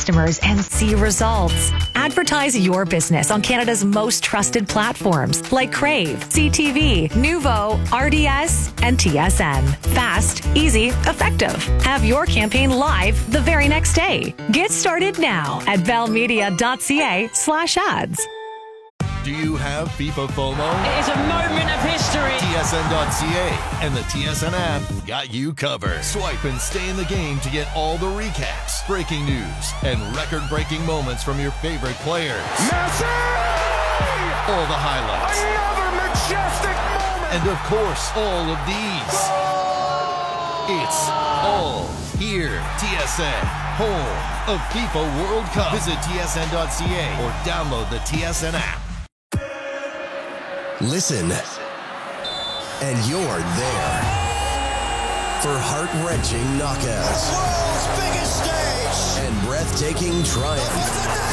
customers and see results. Advertise your business on Canada's most trusted platforms like Crave, CTV, Nuvo, RDS, and TSN. Fast, easy, effective. Have your campaign live the very next day. Get started now at bellmedia.ca/ads. Do you have FIFA FOMO? It is a moment of history. TSN.ca and the TSN app got you covered. Swipe and stay in the game to get all the recaps, breaking news, and record-breaking moments from your favorite players. Messi! All the highlights. Another majestic moment! And of course, all of these. It's all here. TSN, home of FIFA World Cup. Visit TSN.ca or download the TSN app. Listen, and you're there for heart-wrenching knockouts, the world's biggest stage, and breathtaking triumph.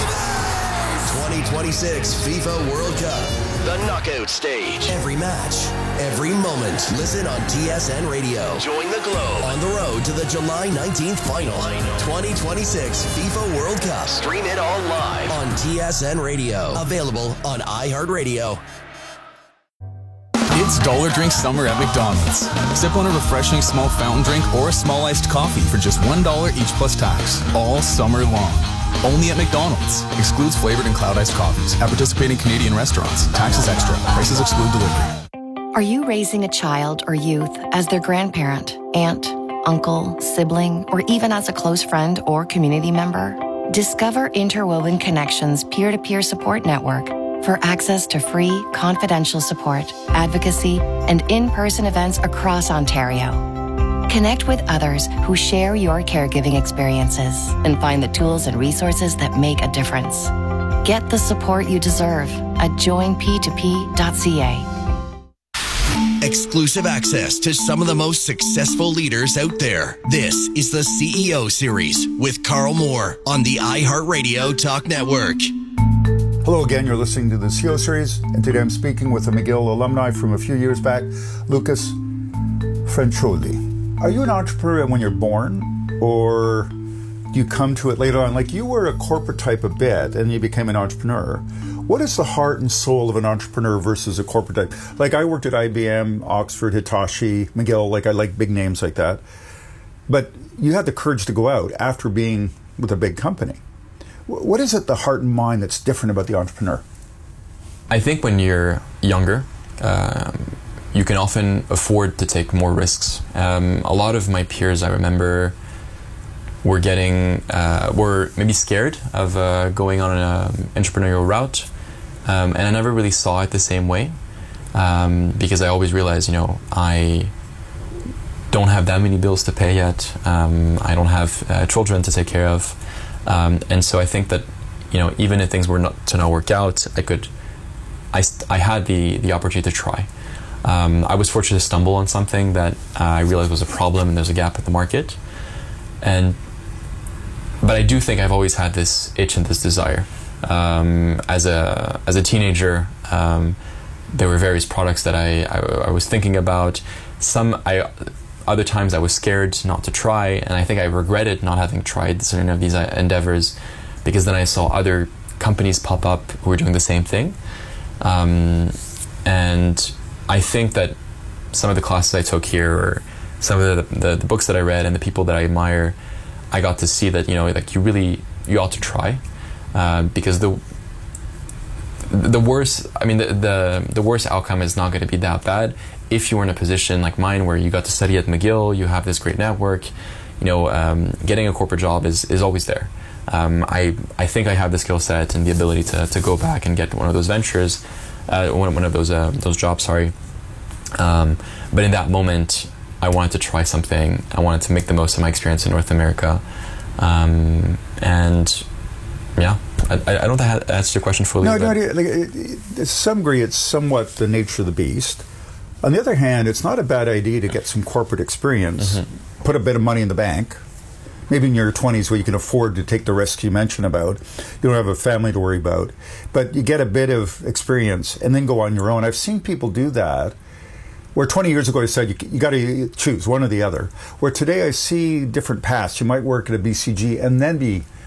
2026 FIFA World Cup, the knockout stage. Every match, every moment. Listen on TSN Radio. Join the Globe on the road to the July 19th final. 2026 FIFA World Cup. Stream it all live on TSN Radio. Available on iHeartRadio. It's Dollar Drink Summer at McDonald's. Sip on a refreshing small fountain drink or a small iced coffee for just $1 each plus tax, all summer long. Only at McDonald's. Excludes flavored and cloud iced coffees at participating Canadian restaurants. Taxes extra. Prices exclude delivery. Are you raising a child or youth as their grandparent, aunt, uncle, sibling, or even as a close friend or community member? Discover Interwoven Connections peer-to-peer support network for access to free, confidential support, advocacy, and in-person events across Ontario. Connect with others who share your caregiving experiences and find the tools and resources that make a difference. Get the support you deserve at joinp2p.ca. Exclusive access to some of the most successful leaders out there. This is the CEO Series with Carl Moore on the iHeartRadio Talk Network. Hello again, you're listening to the CEO Series, and today I'm speaking with a McGill alumni from a few years back, Lucas Francioli. Are you an entrepreneur when you're born, or do you come to it later on? Like, you were a corporate type a bit, and you became an entrepreneur. What is the heart and soul of an entrepreneur versus a corporate type? Like, I worked at IBM, Oxford, Hitachi, McGill, like I like big names like that. But you had the courage to go out after being with a big company. What is it, the heart and mind, that's different about the entrepreneur? I think when you're younger, you can often afford to take more risks. A lot of my peers, I remember, were maybe scared of going on an entrepreneurial route, and I never really saw it the same way, because I always realized, I don't have that many bills to pay yet. I don't have children to take care of. And so I think that, even if things were not work out, I had the opportunity to try. I was fortunate to stumble on something that I realized was a problem and there's a gap in the market. But I do think I've always had this itch and this desire. As a teenager, there were various products that I was thinking about. Other times I was scared not to try, and I think I regretted not having tried certain of these endeavors, because then I saw other companies pop up who were doing the same thing. And I think that some of the classes I took here, or some of the books that I read and the people that I admire, I got to see that, you ought to try, because the worst outcome is not going to be that bad if you were in a position like mine where you got to study at McGill, you have this great network. Getting a corporate job is always there. I think I have the skill set and the ability to go back and get one of those ventures, one of those jobs. Sorry, but in that moment, I wanted to try something. I wanted to make the most of my experience in North America, and yeah. I don't think that answers your question fully. No, to some degree, it's somewhat the nature of the beast. On the other hand, it's not a bad idea to get some corporate experience, put a bit of money in the bank, maybe in your 20s where you can afford to take the risks you mentioned about. You don't have a family to worry about, but you get a bit of experience and then go on your own. I've seen people do that, where 20 years ago I said you got to choose one or the other. Where today I see different paths. You might work at a BCG and then be